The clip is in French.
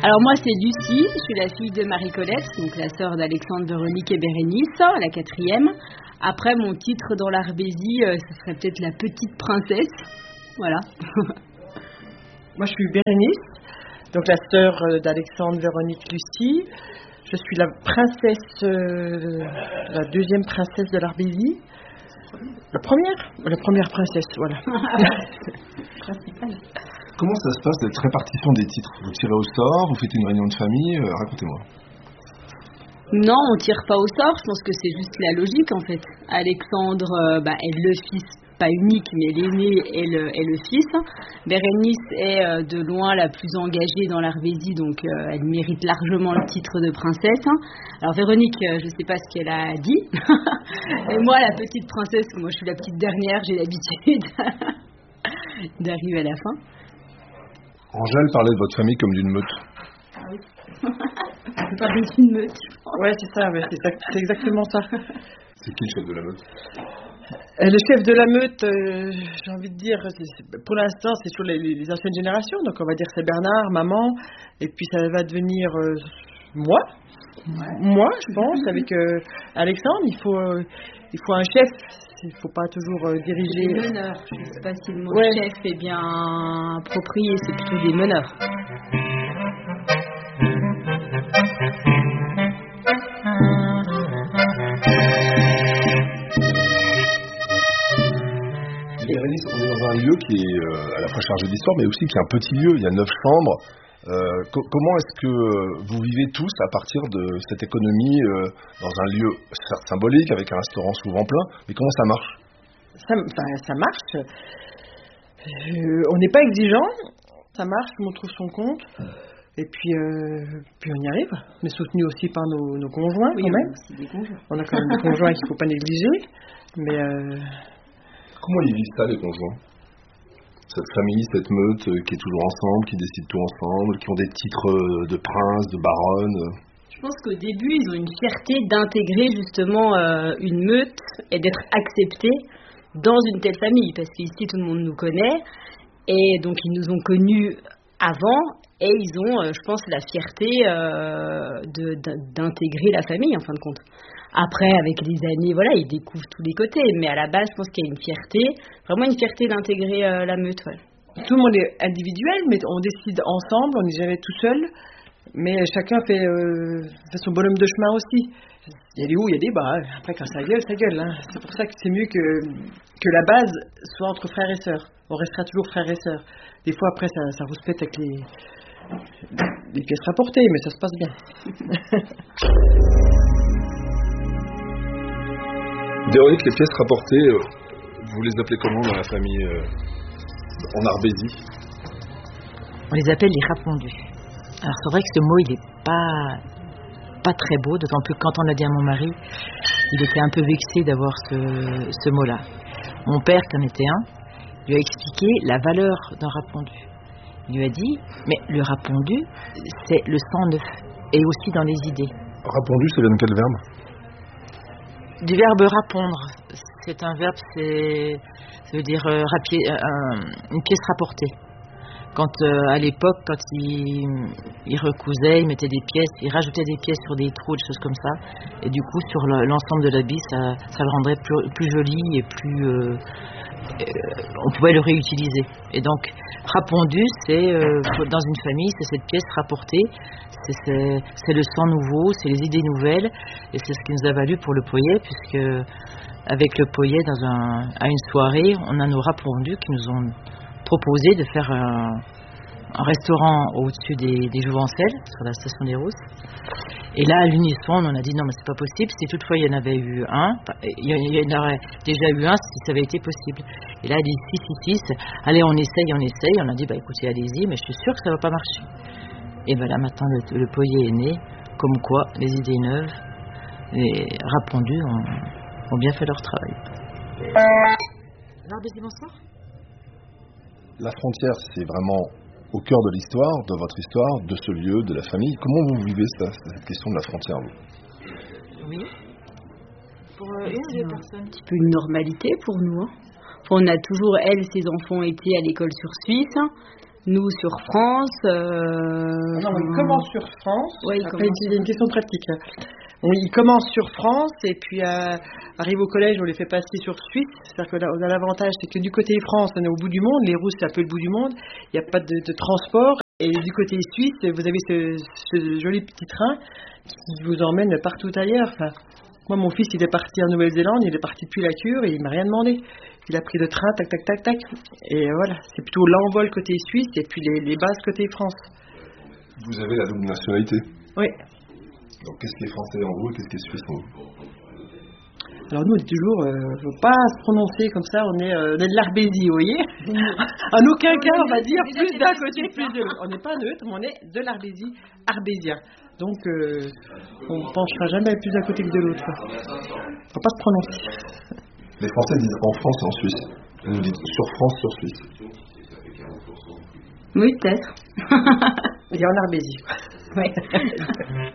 Alors moi c'est Lucie, je suis la fille de Marie-Colette, donc la sœur d'Alexandre, Véronique et Bérénice, la 4e. Après mon titre dans l'Arbésie, ce serait peut-être la petite princesse, voilà. Moi je suis Bérénice, donc la sœur d'Alexandre, Véronique, Lucie. Je suis la princesse, la 2e princesse de l'Arbésie. La première princesse, voilà. Principale. Comment ça se passe cette répartition des titres? Vous tirez au sort, vous faites une réunion de famille, racontez-moi. Non, on tire pas au sort, je pense que c'est juste la logique en fait. Alexandre est le fils, pas unique, mais l'aîné est le fils. Bérénice est de loin la plus engagée dans l'Arbésie, donc elle mérite largement le titre de princesse. Alors Véronique, je sais pas ce qu'elle a dit. Et moi, la petite princesse, moi je suis la petite dernière, j'ai l'habitude d'arriver à la fin. Angèle parlait de votre famille comme d'une meute. Ah oui. On parlait d'une meute. Ouais, c'est ça, c'est exactement ça. C'est qui le chef de la meute? Le chef de la meute, j'ai envie de dire, pour l'instant, c'est sur les anciennes générations. Donc, on va dire c'est Bernard, maman, et puis ça va devenir moi. Ouais. Moi, je pense, avec Alexandre, il faut un chef. Il ne faut pas toujours diriger. Des meneurs. Je ne sais pas si le mot chef est bien approprié, c'est plutôt des meneurs. Bérénice, on est dans un lieu qui est à la fois chargé d'histoire, mais aussi qui est un petit lieu. Il y a 9 chambres. Comment est-ce que vous vivez tous à partir de cette économie dans un lieu certes symbolique, avec un restaurant souvent plein, mais comment ça marche? Ça marche. On n'est pas exigeant. Ça marche, on trouve son compte. Et puis on y arrive. On est soutenu aussi par nos conjoints, quand même. Aussi des conjoints. On a quand même des conjoints qu'il ne faut pas négliger. Mais comment ils vivent ça, les conjoints? Cette famille, cette meute qui est toujours ensemble, qui décide tout ensemble, qui ont des titres de prince, de baronne. Je pense qu'au début, ils ont une fierté d'intégrer justement une meute et d'être acceptés dans une telle famille. Parce qu'ici, tout le monde nous connaît. Et donc, ils nous ont connus avant. Et ils ont, je pense, la fierté d'intégrer la famille, en fin de compte. Après, avec les années, voilà, ils découvrent tous les côtés. Mais à la base, je pense qu'il y a une fierté, vraiment une fierté d'intégrer la meute. Ouais. Tout le monde est individuel, mais on décide ensemble, on n'est jamais tout seul. Mais chacun fait son bonhomme de chemin aussi. Il y a des hauts, il y a des bas. Après, quand ça gueule. Hein. C'est pour ça que c'est mieux que la base soit entre frères et sœurs. On restera toujours frères et sœurs. Des fois, après, ça rouspète avec les pièces rapportées, mais ça se passe bien. Véronique, les pièces rapportées, vous les appelez comment dans la famille en Arbésie? On les appelle les rapondus. Alors c'est vrai que ce mot, il n'est pas très beau, d'autant plus que quand on l'a dit à mon mari, il était un peu vexé d'avoir ce mot-là. Mon père, qui en était un, lui a expliqué la valeur d'un rapondu. Il lui a dit, mais le rapondu, c'est le sang neuf, et aussi dans les idées. Rapondu, ça vient de quel verbe? Du verbe rapondre. C'est un verbe, ça veut dire une pièce rapportée. Quand à l'époque, quand ils recousaient, ils mettaient des pièces, ils rajoutaient des pièces sur des trous, des choses comme ça, et du coup sur l'ensemble de l'habit, ça le rendrait plus joli et plus on pouvait le réutiliser. Et donc rapondu, c'est dans une famille, c'est cette pièce rapportée, c'est le sang nouveau, c'est les idées nouvelles, et c'est ce qui nous a valu pour le Poyet, puisque avec le Poyet à une soirée, on a nos rapondus qui nous ont proposé de faire un restaurant au-dessus des Jouvencelles, sur la station des Rousses. Et là, à l'unisson, on a dit non, mais c'est pas possible. Si toutefois il y en avait eu un, il y en aurait déjà eu un si ça avait été possible. Et là, il dit si, allez, on essaye. On a dit, écoutez, allez-y, mais je suis sûre que ça va pas marcher. Et là, maintenant, le Poyet est né, comme quoi les idées neuves, les rapondus ont bien fait leur travail. L'Arbésie, bonsoir. La frontière, c'est vraiment au cœur de l'histoire, de votre histoire, de ce lieu, de la famille. Comment vous vivez cette question de la frontière, vous? Oui. Pour une ou deux personnes. Un petit peu une normalité pour nous. Hein. On a toujours, elle, ses enfants étaient à l'école sur Suisse. Nous sur France. Non, il commence sur France. Ouais, Après, il y a une question pratique. Il commence sur France et puis arrive au collège, on les fait passer sur Suisse. C'est-à-dire qu'on a l'avantage, c'est que du côté France, on est au bout du monde. Les Rousses, c'est un peu le bout du monde. Il n'y a pas de transport. Et du côté suisse, vous avez ce joli petit train qui vous emmène partout ailleurs. Enfin, moi, mon fils, il est parti en Nouvelle-Zélande, il est parti depuis la Cure et il m'a rien demandé. Il a pris le train, tac, tac, tac, tac. Et voilà, c'est plutôt l'envol côté Suisse et puis les bases côté France. Vous avez la double nationalité. Oui. Donc, qu'est-ce qui est français en vous et qu'est-ce qui est suisse en vous? Alors nous, on dit toujours, faut pas se prononcer comme ça, on est de l'Arbésie, vous voyez. En aucun cas, on va dire plus d'un côté, plus de l'autre. On n'est pas neutre, mais on est de l'Arbésie, arbésien. Donc, on ne penchera jamais plus d'un côté que de l'autre. Faut pas se prononcer. Les Français disent en France et en Suisse. Vous dites sur France, sur Suisse. Oui, peut-être. Il y a en Arbésie. Oui.